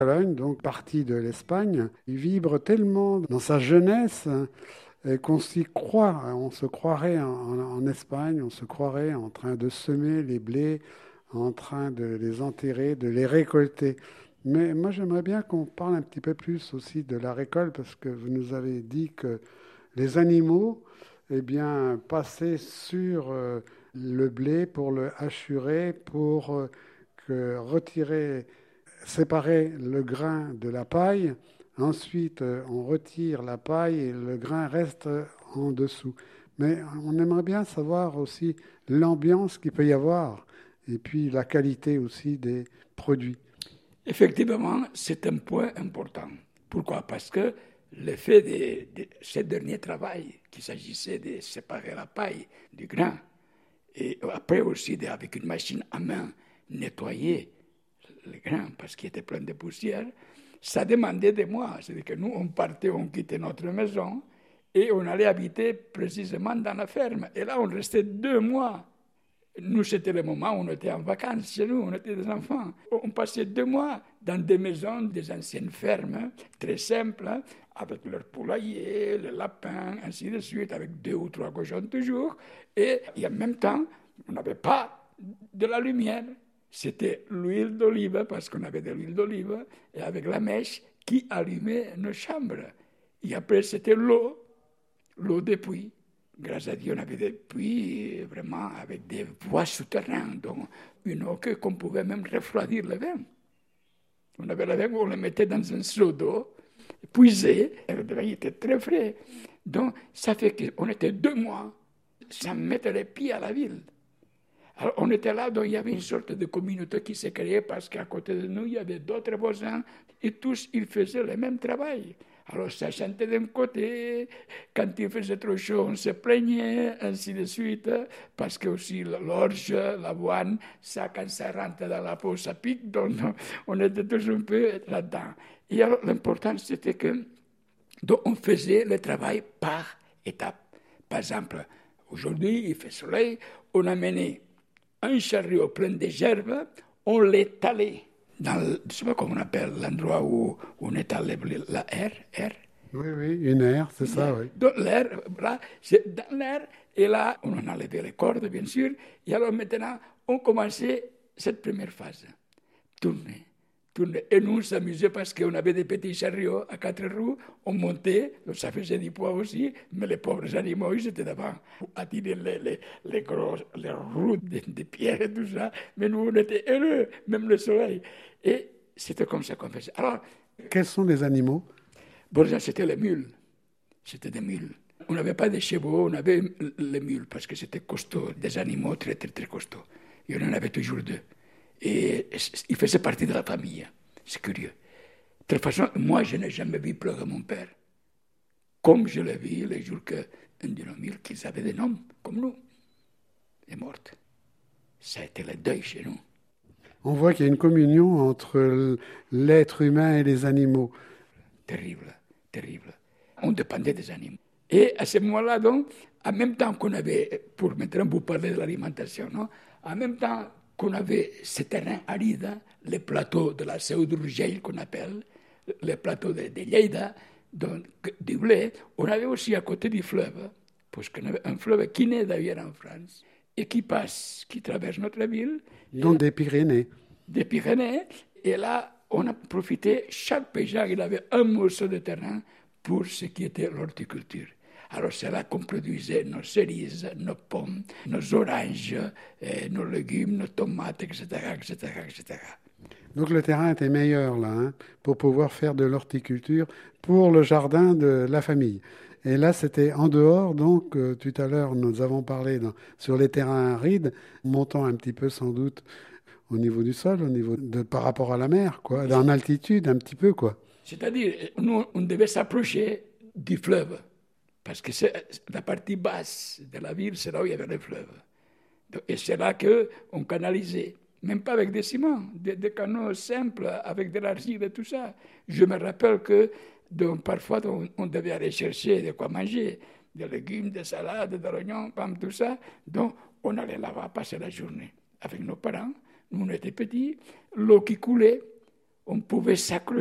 Catalogne, donc partie de l'Espagne, il vibre tellement dans sa jeunesse qu'on s'y croit. On se croirait en Espagne, on se croirait en train de semer les blés, en train de les enterrer, de les récolter. Mais moi, j'aimerais bien qu'on parle un petit peu plus aussi de la récolte, parce que vous nous avez dit que les animaux, eh bien, passaient sur le blé pour le hachurer, pour retirer, séparer le grain de la paille. Ensuite, on retire la paille et le grain reste en dessous. Mais on aimerait bien savoir aussi l'ambiance qu'il peut y avoir et puis la qualité aussi des produits. Effectivement, c'est un point important. Pourquoi? Parce que le fait de ce dernier travail, qu'il s'agissait de séparer la paille du grain, et après aussi avec une machine à main nettoyer le grain parce qu'il était plein de poussière, ça demandait de moi. C'est-à-dire que nous, on partait, on quittait notre maison et on allait habiter précisément dans la ferme. Et là, on restait 2 mois. Nous, c'était le moment où on était en vacances chez nous, on était des enfants. On passait 2 mois dans des maisons, des anciennes fermes, très simples, avec leur poulailler, les lapins, ainsi de suite, avec 2 ou 3 cochons toujours. Et en même temps, on n'avait pas de la lumière. C'était l'huile d'olive, parce qu'on avait de l'huile d'olive, et avec la mèche qui allumait nos chambres. Et après, c'était l'eau des puits. Grâce à Dieu, on avait des puits vraiment avec des voies souterraines, donc une eau qu'on pouvait même refroidir le vin. On avait le vin, on le mettait dans un seau d'eau, puisé, et le vin était très frais. Donc, ça fait qu'on était 2 mois sans mettre les pieds à la ville. Alors, on était là, donc il y avait une sorte de communauté qui s'est créée parce qu'à côté de nous, il y avait d'autres voisins et tous, ils faisaient le même travail. Alors, ça chantait d'un côté, quand il faisait trop chaud, on se plaignait, ainsi de suite, parce que aussi l'orge, l'avoine, ça, quand ça rentre dans la peau, ça pique, donc on était tous un peu là-dedans. Et alors, l'important, c'était que donc, on faisait le travail par étapes. Par exemple, aujourd'hui, il fait soleil, on a mené un chariot plein de gerbes, on l'étalait dans, je ne sais pas comment on appelle l'endroit où on étale la air. Oui, oui, une aire, c'est ça, oui. Donc l'air, voilà, c'est dans l'air, et là, on en enlevait les cordes, bien sûr, et alors maintenant, on commençait cette première phase. Tourner, tourner. Et nous, on s'amusait parce qu'on avait des petits chariots à 4 roues, on montait, donc ça faisait du poids aussi, mais les pauvres animaux, ils étaient devant, à tirer les roues de pierre et tout ça, mais nous, on était heureux, même le soleil. Et c'était comme ça qu'on faisait. Alors, Quels sont les animaux? bon, ça, c'était les mules. C'était des mules. On n'avait pas des chevaux, on avait les mules parce que c'était costaud, des animaux très, très, très costauds. Et on en avait toujours 2. Et il faisait partie de la famille. C'est curieux. De toute façon, moi, je n'ai jamais vu pleurer mon père. Comme je l'ai vu les jours qu'un de nos mules, qu'ils avaient des noms, comme nous, est morte. Ça a été le deuil chez nous. On voit qu'il y a une communion entre l'être humain et les animaux. Terrible, terrible. On dépendait des animaux. Et à ce moment-là, donc, en même temps qu'on avait, pour maintenant vous parler de l'alimentation, non? En même temps qu'on avait ces terrains arides, les plateaux de la Seu d'Urgell qu'on appelle, les plateaux de Lleida, donc du blé, on avait aussi à côté du fleuve, parce qu'on avait un fleuve qui naît d'ailleurs en France, et qui passe, qui traverse notre ville. Donc des Pyrénées. Des Pyrénées. Et là, on a profité, chaque paysan, il avait un morceau de terrain pour ce qui était l'horticulture. Alors c'est là qu'on produisait nos cerises, nos pommes, nos oranges, nos légumes, nos tomates, etc., etc., etc. Donc le terrain était meilleur là, hein, pour pouvoir faire de l'horticulture pour le jardin de la famille. Et là, c'était en dehors, donc tout à l'heure, nous avons parlé sur les terrains arides, montant un petit peu sans doute au niveau du sol, au niveau par rapport à la mer, quoi, en altitude un petit peu, quoi. C'est-à-dire, nous, on devait s'approcher du fleuve, parce que c'est la partie basse de la ville, c'est là où il y avait le fleuve. Et c'est là qu'on canalisait, même pas avec des ciments, des canaux simples, avec de l'argile et tout ça. Je me rappelle que donc, parfois, on devait aller chercher de quoi manger, des légumes, des salades, de l'oignon, tout ça. Donc, on allait là-bas passer la journée avec nos parents. Nous, on était petits. L'eau qui coulait, on pouvait s'accrocher